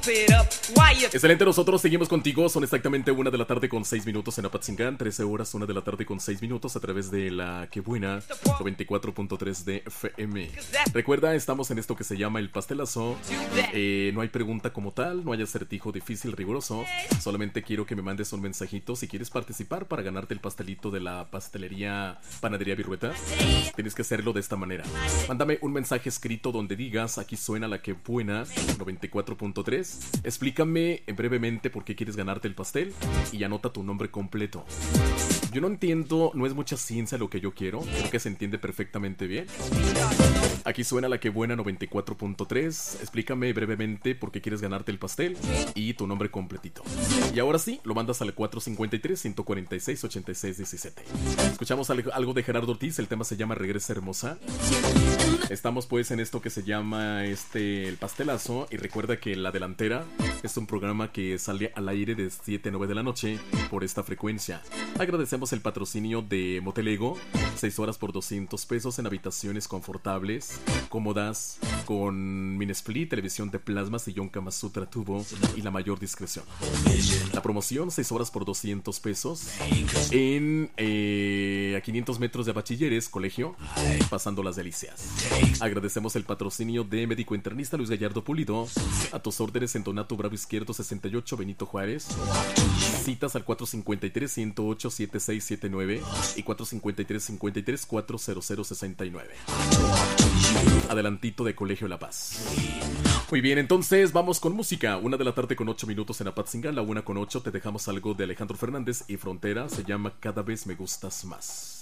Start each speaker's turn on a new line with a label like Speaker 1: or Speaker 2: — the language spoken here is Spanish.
Speaker 1: Excelente, nosotros seguimos contigo. Son exactamente 1 de la tarde con 6 minutos en Apatzingán, 13 horas, 1 de la tarde con 6 minutos a través de la Que Buena 94.3 de FM. Recuerda, estamos en esto que se llama el pastelazo. No hay pregunta como tal, no hay acertijo difícil, riguroso. Solamente quiero que me mandes un mensajito si quieres participar para ganarte el pastelito de la pastelería Panadería Virueta. Tienes que hacerlo de esta manera. Mándame un mensaje escrito donde digas: aquí suena la Que Buena 94.3. Explícame brevemente por qué quieres ganarte el pastel y anota tu nombre completo. Yo no entiendo, no es mucha ciencia lo que yo quiero. Creo que se entiende perfectamente bien. Aquí suena la Que Buena 94.3. Explícame brevemente por qué quieres ganarte el pastel y tu nombre completito. Y ahora sí, lo mandas al 453-146-8617. Escuchamos algo de Gerardo Ortiz. El tema se llama Regresa Hermosa. Estamos pues en esto que se llama el pastelazo. Y recuerda que La Delantera es un programa que sale al aire de 7 a 9 de la noche por esta frecuencia. Agradecemos el patrocinio de Motel Ego. 6 horas por 200 pesos en habitaciones confortables, cómodas, con mini split, televisión de plasma, sillón Kama Sutra tubo y la mayor discreción. La promoción, 6 horas por 200 pesos en a 500 metros de Bachilleres, colegio, pasando las delicias. Agradecemos el patrocinio de médico internista Luis Gallardo Pulido. A tus órdenes en Donato Bravo Izquierdo 68, Benito Juárez. Citas al 453-108-7679 y 453-53-40069. Adelantito de Colegio La Paz. Muy bien, entonces vamos con música. 1 de la tarde con 8 minutos en Apatzingán, la 1 con 8. Te dejamos algo de Alejandro Fernández y Frontera. Se llama Cada vez me gustas más.